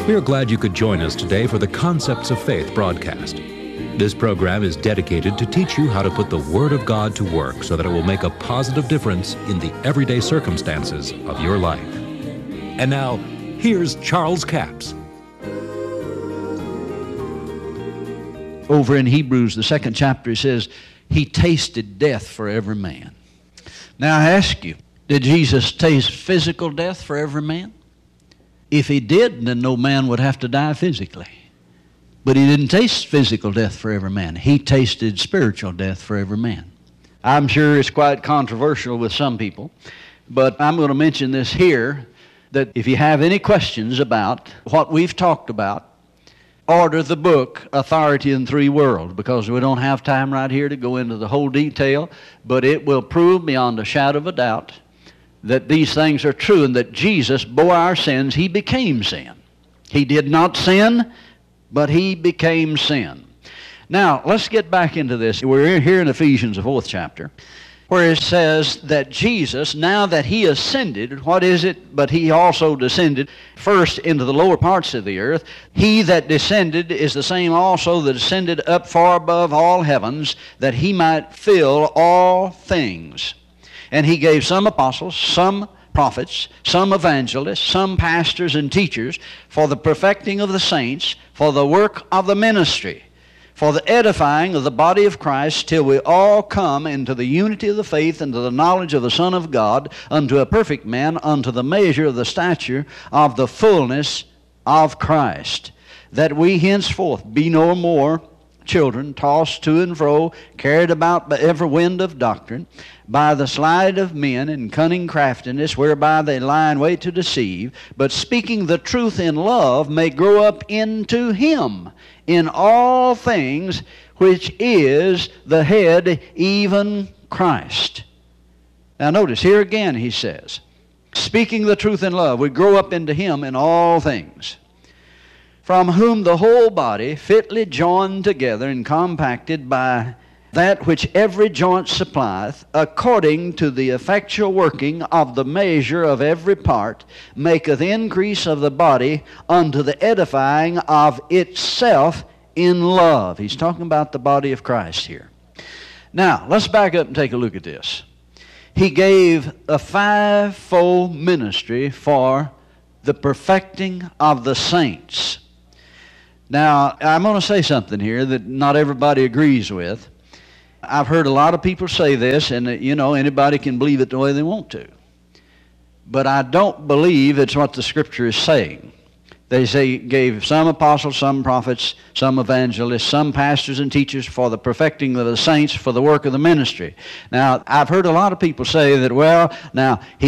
We are glad you could join us today for the Concepts of Faith broadcast. This program is dedicated to teach you how to put the Word of God to work so that it will make a positive difference in the everyday circumstances of your life. And now, here's Charles Capps. Over in Hebrews, the 2nd chapter, it says, He tasted death for every man. Now I ask you, did Jesus taste physical death for every man? If He did, then no man would have to die physically. But He didn't taste physical death for every man. He tasted spiritual death for every man. I'm sure it's quite controversial with some people, but I'm going to mention this here, that if you have any questions about what we've talked about, order the book, Authority in Three Worlds, because we don't have time right here to go into the whole detail, but it will prove beyond a shadow of a doubt that these things are true and that Jesus bore our sins. He became sin. He did not sin, but He became sin. Now, let's get back into this. We're here in Ephesians, the 4th chapter, where it says that Jesus, now that He ascended, what is it? But He also descended first into the lower parts of the earth. He that descended is the same also that ascended up far above all heavens, that He might fill all things. And He gave some apostles, some prophets, some evangelists, some pastors and teachers for the perfecting of the saints, for the work of the ministry, for the edifying of the body of Christ, till we all come into the unity of the faith and to the knowledge of the Son of God, unto a perfect man, unto the measure of the stature of the fullness of Christ, that we henceforth be no more children, tossed to and fro, carried about by every wind of doctrine, by the sleight of men and cunning craftiness, whereby they lie in wait to deceive, but speaking the truth in love may grow up into Him in all things, which is the head, even Christ. Now notice, here again he says, speaking the truth in love, we grow up into Him in all things, from whom the whole body, fitly joined together and compacted by that which every joint supplieth, according to the effectual working of the measure of every part, maketh increase of the body unto the edifying of itself in love. He's talking about the body of Christ here. Now, let's back up and take a look at this. He gave a fivefold ministry for the perfecting of the saints. Now, I'm going to say something here that not everybody agrees with. I've heard a lot of people say this, and anybody can believe it the way they want to. But I don't believe it's what the Scripture is saying. They say gave some apostles, some prophets, some evangelists, some pastors and teachers for the perfecting of the saints, for the work of the ministry. Now, I've heard a lot of people say that, well, now, He